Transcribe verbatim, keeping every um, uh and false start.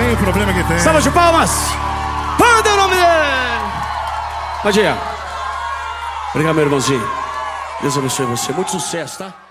tem o problema que tem. Salva de palmas. Panda é o nome dele. Bom dia. Obrigado, meu irmãozinho. Deus abençoe você. Muito sucesso, tá?